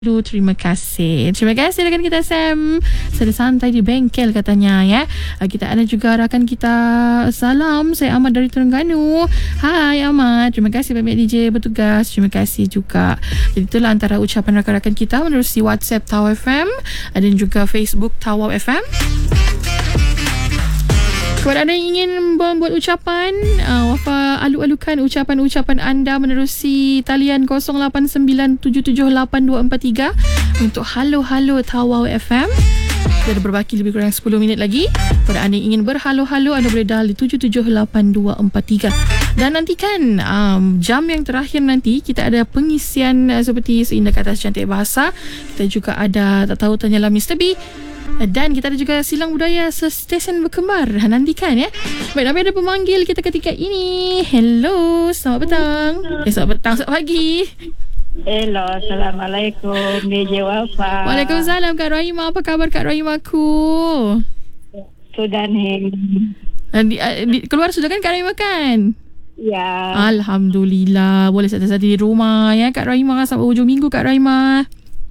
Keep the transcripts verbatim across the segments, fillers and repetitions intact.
Aduh, terima kasih. Terima kasih rakan kita Sam. Sedang santai di bengkel katanya ya. Kita ada juga rakan kita Salam. Saya Ahmad dari Terengganu. Hai Ahmad. Terima kasih banyak D J bertugas. Terima kasih juga. Jadi itulah antara ucapan rakan-rakan kita menerusi WhatsApp Tawau F M dan juga Facebook Tawau F M. Kepada anda yang ingin membuat ucapan, uh, Wafa alu-alukan ucapan-ucapan anda menerusi talian kosong lapan sembilan tujuh tujuh lapan dua empat tiga untuk halo-halo Tawau F M. Kita ada berbaki lebih kurang sepuluh minit lagi. Kepada anda yang ingin berhalo-halo, anda boleh dial di tujuh tujuh lapan dua empat tiga. Dan nantikan um, jam yang terakhir nanti kita ada pengisian uh, seperti Seindah Kata Secantik Bahasa. Kita juga ada Tak Tahu Tanyalah Mister B. Dan kita ada juga Silang Budaya Stesen Berkembar. Nantikan ya. Baik, tapi ada pemanggil kita ketika ini. Hello, selamat petang. Eh, selamat petang, selamat pagi. Hello, Assalamualaikum D J Wafa. Waalaikumsalam Kak Rahimah. Apa khabar Kak Rahimah aku? Sudah nih. Di, di, keluar sudah kan Kak Rahimah kan? Ya. Alhamdulillah. Boleh santai-santai di rumah ya Kak Rahimah. Sampai hujung minggu Kak Rahimah.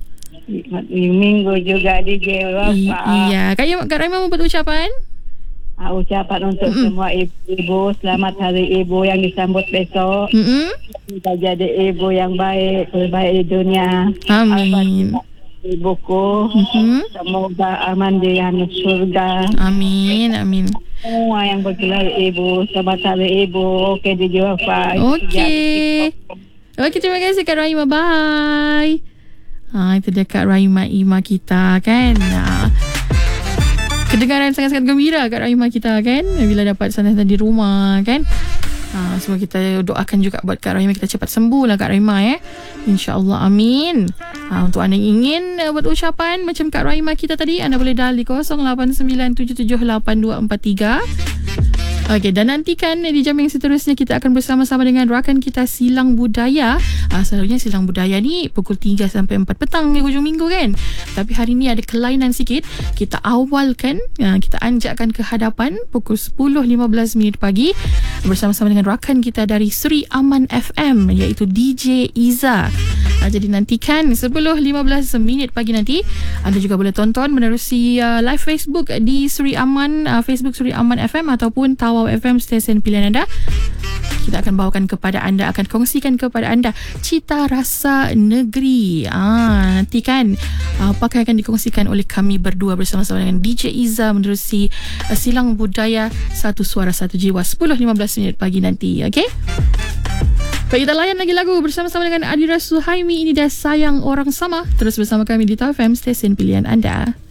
Minggu juga D J Wafa. I- iya. Kak, Kak Rahimah mau buat ucapan? Uh, ucapan untuk Mm-mm. semua ibu-ibu. Selamat Hari Ibu yang disambut besok. Mm-mm. Kita jadi ibu yang baik, terbaik di dunia. Amin. Ibuku, Mm-hmm. semoga aman di surga. Amin, amin. Semua yang bergelar ibu, selamat Hari Ibu. Okey D J Wafa. Okey. Okey, terima kasih Kak Rahimah. Bye. Ha, itu dia Kak Rahimah Ima kita kan. Ha. Kedengaran sangat-sangat gembira Kak Rahimah kita kan bila dapat santai-santai di rumah kan. Ha, semua kita doakan juga buat Kak Rahimah, kita cepat sembuh lah Kak Rahimah ya. InsyaAllah, amin. Ha, untuk anda yang ingin uh, buat ucapan macam Kak Rahimah kita tadi, anda boleh dial di kosong lapan sembilan tujuh tujuh lapan dua empat tiga. Okey, dan nantikan di jam yang seterusnya kita akan bersama-sama dengan rakan kita Silang Budaya. Uh, selalunya Silang Budaya ni pukul tiga sampai empat petang di hujung minggu kan. Tapi hari ni ada kelainan sikit. Kita awalkan, uh, kita anjakkan ke hadapan pukul sepuluh lima belas minit pagi bersama-sama dengan rakan kita dari Sri Aman F M iaitu D J Iza. Uh, jadi nantikan sepuluh lima belas minit pagi nanti. Anda juga boleh tonton menerusi uh, live Facebook di Sri Aman, uh, Facebook Sri Aman F M ataupun Tawau F M stesen pilihan anda. Kita akan bawakan kepada anda, akan kongsikan kepada anda Cita Rasa Negeri. Ah, nanti kan apakah akan dikongsikan oleh kami berdua bersama-sama dengan D J Iza menerusi uh, Silang Budaya Satu Suara Satu Jiwa sepuluh lima belas minit pagi nanti. Okey? Baik, kita layan lagi lagu bersama-sama dengan Adira Suhaimi. Ini dah Sayang Orang Sama. Terus bersama kami di Tawau F M stesen pilihan anda.